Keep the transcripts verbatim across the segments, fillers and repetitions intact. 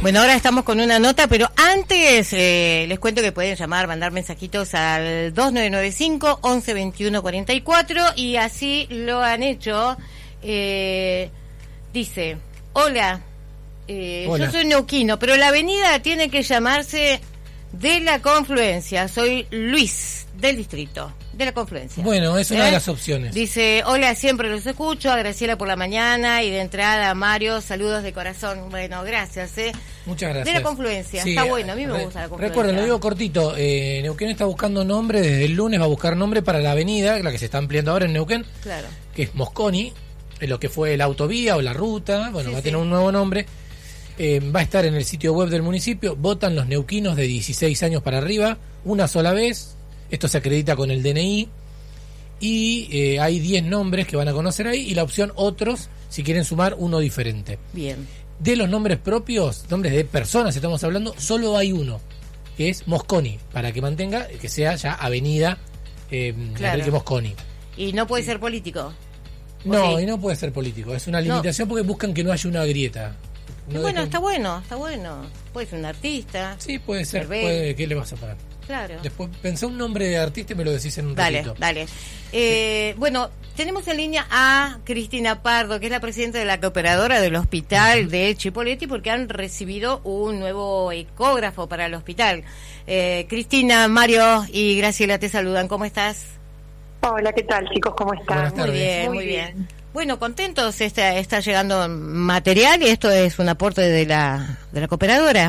Bueno, ahora estamos con una nota, pero antes eh, les cuento que pueden llamar, mandar mensajitos al dos nueve nueve cinco, once veintiuno cuarenta y cuatro, y así lo han hecho. Eh, dice, hola, eh, hola, yo soy neuquino, pero la avenida tiene que llamarse de la Confluencia. Soy Luis, del distrito, de la Confluencia. Bueno, es una ¿Eh? de las opciones. Dice, hola, siempre los escucho, a Graciela por la mañana, y de entrada a Mario, saludos de corazón. Bueno, gracias, ¿eh? Muchas gracias. De la Confluencia, sí, está bueno, a mí me re, gusta la Confluencia. Recuerden, lo digo cortito, eh, Neuquén está buscando nombre, desde el lunes va a buscar nombre para la avenida, la que se está ampliando ahora en Neuquén, claro, que es Mosconi, en lo que fue la autovía o la ruta, bueno, sí, va a sí. tener un nuevo nombre. Eh, va a estar en el sitio web del municipio. Votan los neuquinos de dieciséis años para arriba, una sola vez. Esto se acredita con el D N I. Y eh, hay diez nombres que van a conocer ahí. Y la opción otros, si quieren sumar uno diferente. Bien. De los nombres propios, nombres de personas estamos hablando, solo hay uno, que es Mosconi, para que mantenga, que sea ya avenida eh, Claro. Enrique Mosconi. ¿Y no puede ser político? No, sí? y no puede ser político. Es una limitación porque buscan que no haya una grieta. No Bueno, dejen- está bueno, está bueno. Puede ser un artista. Sí, puede ser. Herbel. Puede, ¿qué le vas a poner? Claro. Después pensé un nombre de artista y me lo decís en un Dale, ratito. dale. Eh, bueno, tenemos en línea a Cristina Pardo, que es la presidenta de la cooperadora del hospital de Chipoleti, porque han recibido un nuevo ecógrafo para el hospital. Eh, Cristina, Mario y Graciela te saludan. ¿Cómo estás? Hola, ¿qué tal, chicos? ¿Cómo están? Buenas Muy tardes. bien, muy Muy bien. bien. Bueno, contentos, está, está llegando material y esto es un aporte de la, de la cooperadora.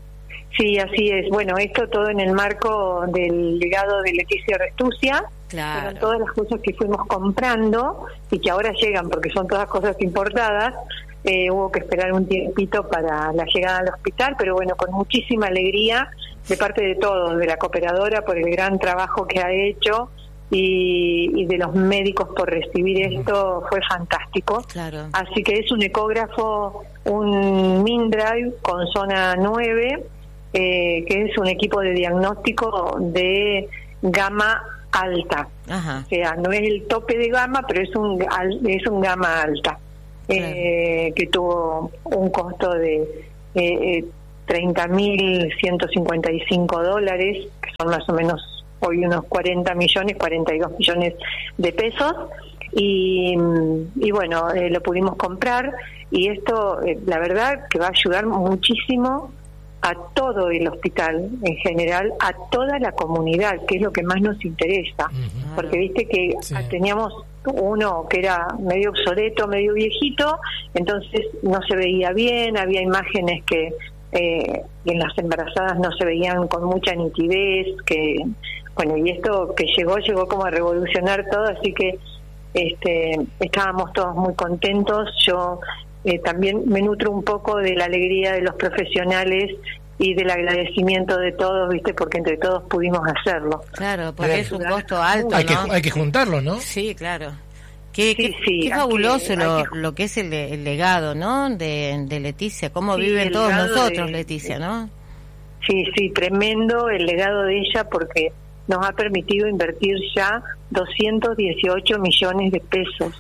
Sí, así es. Bueno, esto todo en el marco del legado de Leticia Restucia. Claro. Fueron todas las cosas que fuimos comprando y que ahora llegan porque son todas cosas importadas. Eh, hubo que esperar un tiempito para la llegada al hospital, pero bueno, con muchísima alegría de parte de todos, de la cooperadora por el gran trabajo que ha hecho y, y de los médicos por recibir esto, fue fantástico. Claro. Así que es un ecógrafo, un MinDrive con zona nueve, eh, que es un equipo de diagnóstico de gama alta. Ajá. O sea, no es el tope de gama, pero es un al- es un gama alta, eh, que tuvo un costo de eh, treinta mil ciento cincuenta y cinco dólares, que son más o menos hoy unos cuarenta millones, cuarenta y dos millones de pesos. Y, y bueno, eh, lo pudimos comprar y esto, eh, la verdad, que va a ayudar muchísimo a todo el hospital en general, a toda la comunidad, que es lo que más nos interesa. Ujú. Porque viste que Sí. teníamos uno que era medio obsoleto, medio viejito, entonces no se veía bien, había imágenes que eh, en las embarazadas no se veían con mucha nitidez, que bueno, y esto que llegó, llegó como a revolucionar todo, así que este estábamos todos muy contentos. Yo eh, también me nutro un poco de la alegría de los profesionales y del agradecimiento de todos, viste, porque entre todos pudimos hacerlo. Claro, porque Bien. es un costo alto, Hay que, ¿no? hay que juntarlo, ¿no? Sí, claro. Qué, Sí, qué, sí, qué hay fabuloso que- lo, hay que- lo que es el, el legado, ¿no? De, de Leticia, cómo Sí, viven el todos legado nosotros, de- Leticia, ¿no? Sí, sí, tremendo el legado de ella porque nos ha permitido invertir ya doscientos dieciocho millones de pesos,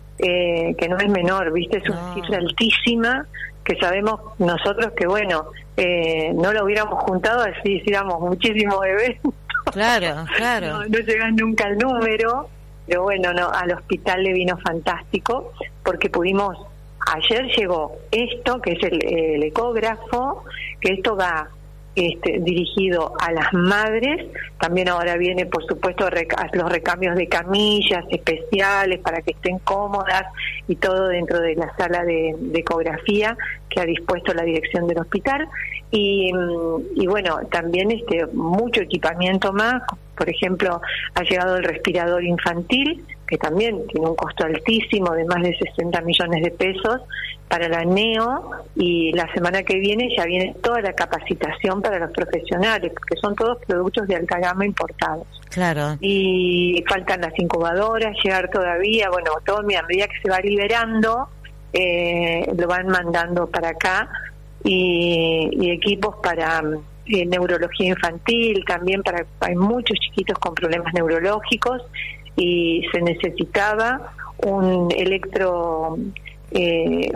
eh, que no es menor, ¿viste? Es una No. cifra altísima que sabemos nosotros que, bueno, eh, no lo hubiéramos juntado así hiciéramos muchísimos eventos. Claro, claro. No, no llegan nunca al número, pero bueno, no, al hospital le vino fantástico porque pudimos, ayer llegó esto, que es el, el ecógrafo, que esto va este, dirigido a las madres, también ahora viene por supuesto reca- los recambios de camillas especiales para que estén cómodas y todo dentro de la sala de, de ecografía que ha dispuesto la dirección del hospital. Y, y bueno, también este mucho equipamiento más, por ejemplo, ha llegado el respirador infantil, que también tiene un costo altísimo de más de sesenta millones de pesos para la NEO, y la semana que viene ya viene toda la capacitación para los profesionales, porque son todos productos de alta gama importados. Claro. Y faltan las incubadoras, llegar todavía, bueno, todo a medida que se va liberando, eh, lo van mandando para acá, y, y equipos para eh, neurología infantil, también para, hay muchos chiquitos con problemas neurológicos, y se necesitaba un electro... Eh,